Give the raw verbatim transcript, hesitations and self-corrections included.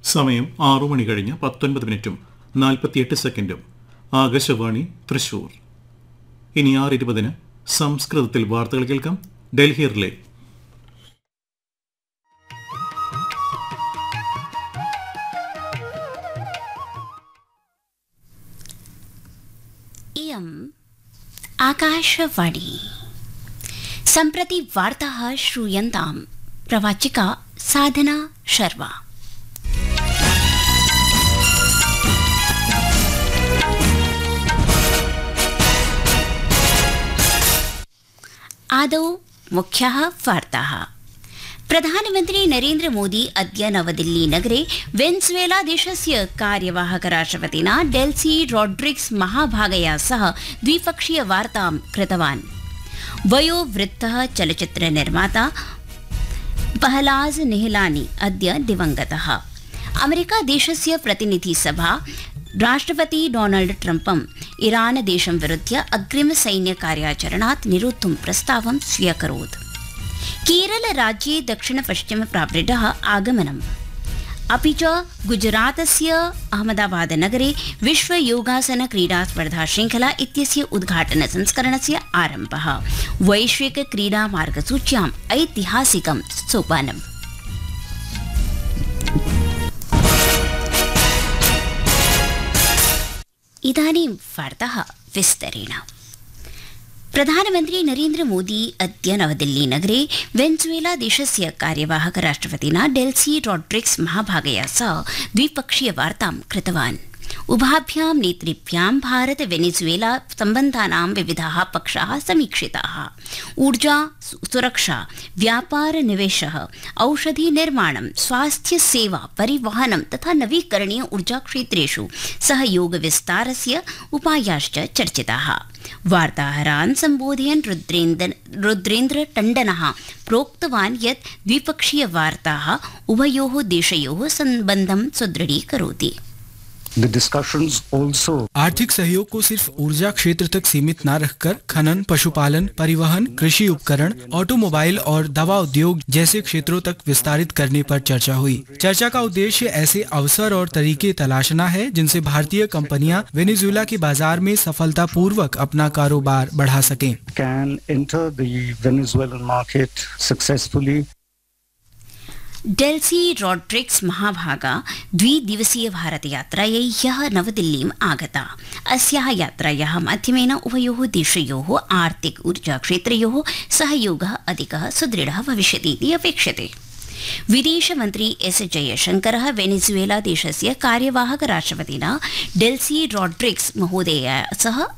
സമയം ആറു മണി കഴിഞ്ഞ് പത്തൊൻപത് മിനിറ്റും നാൽപ്പത്തിയെട്ട് സെക്കൻഡും. ആകാശവാണി തൃശൂർ. ഇനി ആറ് ഇരുപതിന് സംസ്കൃതത്തിൽ വാർത്തകൾ കേൾക്കാം. ഡൽഹി റിലേ. इयम् आकाशवाणी. सम्प्रति वार्ताः श्रूयन्ताम्. प्रवाचिका साधना शर्मा. आदौ मुख्याः वार्ताः. प्रधानमन्त्री नरेन्द्र मोदी अद्य नवदिल्ली नगरे वेनेजुएला देशस्य कार्यवाहक राष्ट्रपतिना डेल्सी रोड्रिग्स महाभागया सह द्विपक्षीय वार्तां कृतवान्. वयोवृद्धः चलच्चित्रनिर्माता पहलाज निहलानी अद्य दिवंगतः. अमेरिका देशस्य प्रतिनिधिसभा राष्ट्रपति डोनाल्ड ट्रम्पम् ईरान देशं विरुध्य अग्रिम सैन्य कार्याचरणात् निरोद्धुं प्रस्तावं स्व्यकरोत्. केरल राज्ये दक्षिण पश्चिम प्रावृड्डः आगमनम्. अपि च गुजरातस्य अहमदाबाद नगरे विश्व योगासन क्रीडा स्पर्धा श्रृंखला इत्यस्य उद्घाटन संस्करणस्य आरम्भः. वैश्विक क्रीडा मार्गसूच्याम् ऐतिहासिकं सोपानम्. इदानीं वार्ताः विस्तरेण. प्रधानमन्त्री नरेन्द्र मोदी अद्य नवदिल्ली नगरे वेनेजुएला देशस्य कार्यवाहक राष्ट्रपतिना डेल्सी रोड्रिग्स महाभागया सह द्विपक्षीय वार्तां कृतवान्. उभाभ्यां नेतृभ्यां भारत वेनेजुएला सम्बन्धानां विविधाः पक्षाः समीक्षिताः. ऊर्जा सुरक्षा, व्यापार निवेशः, औषधि निर्माणं, स्वास्थ्य सेवा, परिवहनं तथा नवीकरणीय ऊर्जा क्षेत्रेषु सहयोग विस्तारस्य उपायाश्च चर्चिताः. वार्ताहरान् सम्बोधयन् रुद्रेन्द्र रुद्रेन्द्र टण्डनः प्रोक्तवान् यत् द्विपक्षीय वार्ताः उभयोः देशयोः सम्बन्धं सुदृढीकरोति. The discussions also आर्थिक सहयोग को सिर्फ ऊर्जा क्षेत्र तक सीमित न रखकर खनन, पशुपालन, परिवहन, कृषि उपकरण, ऑटोमोबाइल और दवा उद्योग जैसे क्षेत्रों तक विस्तारित करने पर चर्चा हुई. चर्चा का उद्देश्य ऐसे अवसर और तरीके तलाशना है जिनसे भारतीय कंपनियां वेनेजुएला के बाजार में सफलतापूर्वक अपना कारोबार बढ़ा सकें. can enter the Venezuelan market successfully. Delsey Rodrigues महाभागा द्विदिवसीय भारतयात्रायै ह्यः नवदिल्लीम् आगता. अस्याः यात्रायाः माध्यमेन उभयोः देशयोः आर्थिक ऊर्जा क्षेत्रयोः सहयोगः अधिकः सुदृढः भविष्यति इति अपेक्षते. विदेशमन्त्री एस जयशंकरः वेनेजुएला देशस्य कार्यवाहक राष्ट्रपतिना डेल्सी रोड्रिग्स महोदयया सह